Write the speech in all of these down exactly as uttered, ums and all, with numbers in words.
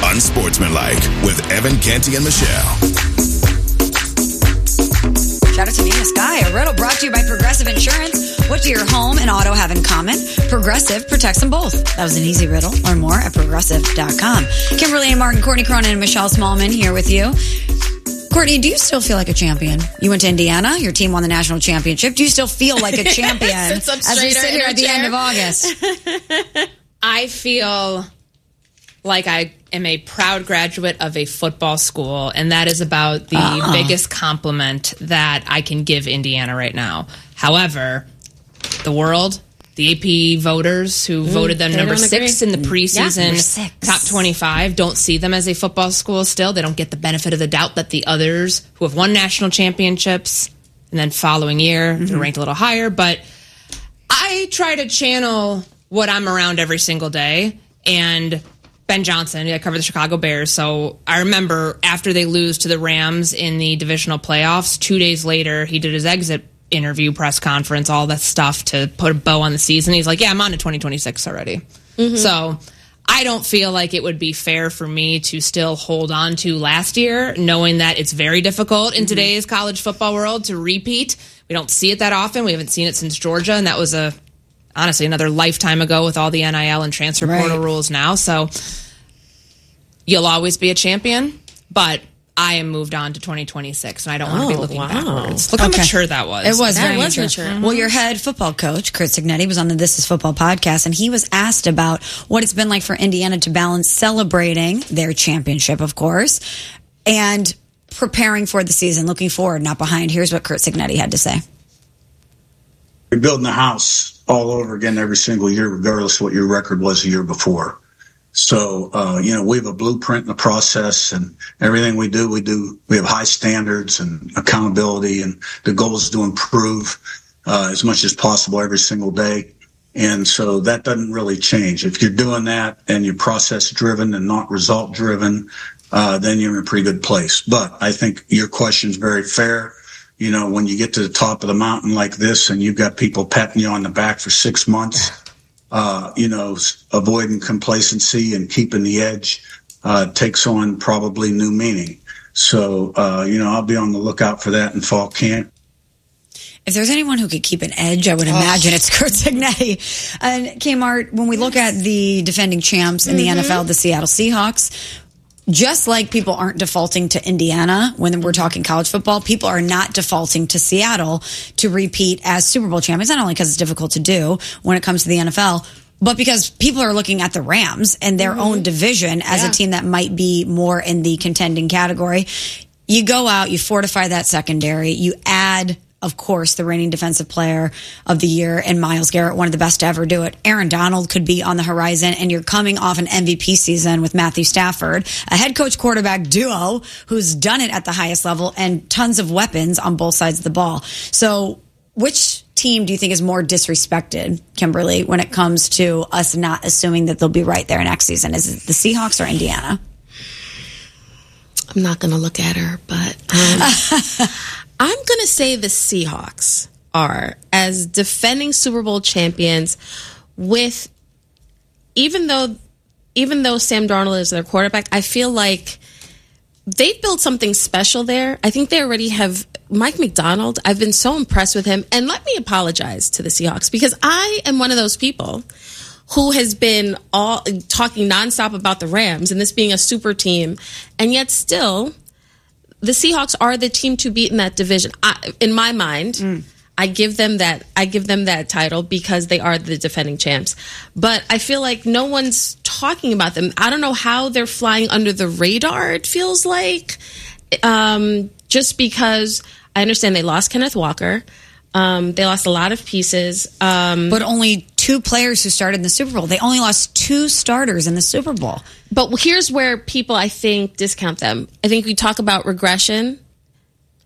Unsportsmanlike with Evan Canty and Michelle. Shout out to Nina Sky. A riddle brought to you by Progressive Insurance. What do your home and auto have in common? Progressive protects them both. That was an easy riddle. Learn more at progressive dot com. Kimberly and Martin, Courtney Cronin, and Michelle Smallman here with you. Courtney, do you still feel like a champion? You went to Indiana. Your team won the national championship. Do you still feel like a champion as we sit here at the end of August? I feel like I am a proud graduate of a football school, and that is about the oh. biggest compliment that I can give Indiana right now. However, the world, the A P voters who mm, voted them number six agree. in the preseason yeah, top twenty-five don't see them as a football school still. They don't get the benefit of the doubt that the others who have won national championships and then following year, mm-hmm. they're ranked a little higher. But I try to channel what I'm around every single day, and Ben Johnson, I cover the Chicago Bears, so I remember after they lose to the Rams in the divisional playoffs, two days later, he did his exit interview, press conference, all that stuff to put a bow on the season. He's like, yeah, I'm on to twenty twenty-six already. Mm-hmm. So I don't feel like it would be fair for me to still hold on to last year, knowing that it's very difficult in mm-hmm. today's college football world to repeat. We don't see it that often. We haven't seen it since Georgia, and that was a honestly another lifetime ago with all the N I L and transfer right. portal rules now. So you'll always be a champion, but I am moved on to twenty twenty-six, and I don't oh, want to be looking wow. backwards. Look okay. how mature that was. It was that very was mature. mature. Well, your head football coach, Curt Cignetti, was on the This Is Football podcast, and he was asked about what it's been like for Indiana to balance celebrating their championship, of course, and preparing for the season, looking forward, not behind. Here's what Curt Cignetti had to say. You're building the house all over again every single year, regardless of what your record was the year before. So, uh, you know, we have a blueprint in the process, and everything we do, we do, we have high standards and accountability, and the goal is to improve uh, as much as possible every single day. And so that doesn't really change. If you're doing that and you're process driven and not result driven, uh, then you're in a pretty good place. But I think your question is very fair. You know, when you get to the top of the mountain like this and you've got people patting you on the back for six months, Uh, you know, avoiding complacency and keeping the edge uh, takes on probably new meaning. So, uh, you know, I'll be on the lookout for that in fall camp. If there's anyone who could keep an edge, I would imagine oh. it's Curt Cignetti. And Kmart, when we look at the defending champs in mm-hmm. the N F L, the Seattle Seahawks, just like people aren't defaulting to Indiana when we're talking college football, people are not defaulting to Seattle to repeat as Super Bowl champions, not only because it's difficult to do when it comes to the N F L, but because people are looking at the Rams and their mm-hmm. own division as yeah. a team that might be more in the contending category. You go out, you fortify that secondary, you add, of course, the reigning defensive player of the year and Myles Garrett, one of the best to ever do it. Aaron Donald could be on the horizon, and you're coming off an M V P season with Matthew Stafford, a head coach quarterback duo who's done it at the highest level, and tons of weapons on both sides of the ball. So which team do you think is more disrespected, Kimberly, when it comes to us not assuming that they'll be right there next season? Is it the Seahawks or Indiana? I'm not going to look at her, but um, I'm going to say the Seahawks are, as defending Super Bowl champions, with even though even though Sam Darnold is their quarterback, I feel like they've built something special there. I think they already have Mike McDonald. I've been so impressed with him. And let me apologize to the Seahawks, because I am one of those people who has been all talking nonstop about the Rams and this being a super team, and yet still the Seahawks are the team to beat in that division. I, in my mind, mm. I give them that. I give them that title because they are the defending champs. But I feel like no one's talking about them. I don't know how they're flying under the radar. It feels like um, just because I understand they lost Kenneth Walker. Um, they lost a lot of pieces. Um, but only two players who started in the Super Bowl. They only lost two starters in the Super Bowl. But here's where people, I think, discount them. I think we talk about regression.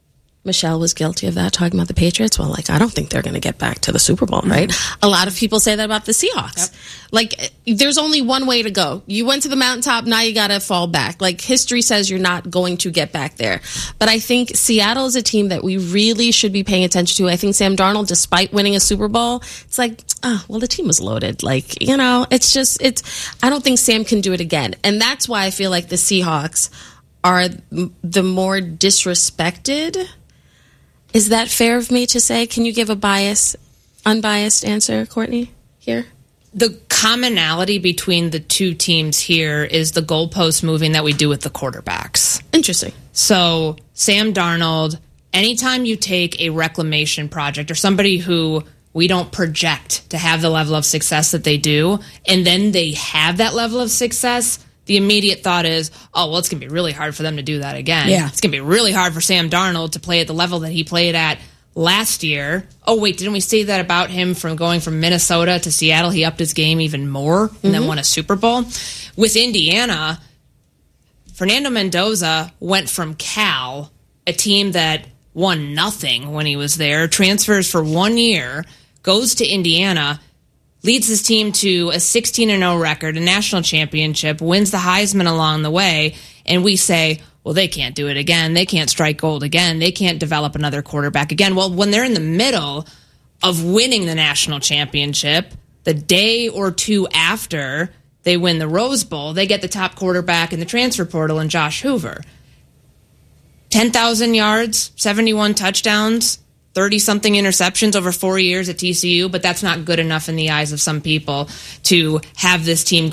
Michelle was guilty of that, talking about the Patriots. Well, like, I don't think they're going to get back to the Super Bowl, right? Mm-hmm. A lot of people say that about the Seahawks. Yep. Like, there's only one way to go. You went to the mountaintop, now you got to fall back. Like, history says you're not going to get back there. But I think Seattle is a team that we really should be paying attention to. I think Sam Darnold, despite winning a Super Bowl, it's like, oh, well, the team was loaded. Like, you know, it's just, it's, I don't think Sam can do it again. And that's why I feel like the Seahawks are the more disrespected. Is that fair of me to say? Can you give a bias, unbiased answer, Courtney, here? The commonality between the two teams here is the goalpost moving that we do with the quarterbacks. Interesting. So Sam Darnold, anytime you take a reclamation project or somebody who we don't project to have the level of success that they do, and then they have that level of success, the immediate thought is, oh, well, it's going to be really hard for them to do that again. Yeah. It's going to be really hard for Sam Darnold to play at the level that he played at last year. Oh, wait, didn't we say that about him from going from Minnesota to Seattle? He upped his game even more and mm-hmm. then won a Super Bowl. With Indiana, Fernando Mendoza went from Cal, a team that won nothing when he was there, transfers for one year, goes to Indiana, leads his team to a sixteen and oh record, a national championship, wins the Heisman along the way, and we say, well, they can't do it again. They can't strike gold again. They can't develop another quarterback again. Well, when they're in the middle of winning the national championship, the day or two after they win the Rose Bowl, they get the top quarterback in the transfer portal in Josh Hoover. ten thousand yards, seventy-one touchdowns, thirty-something interceptions over four years at T C U, but that's not good enough in the eyes of some people to have this team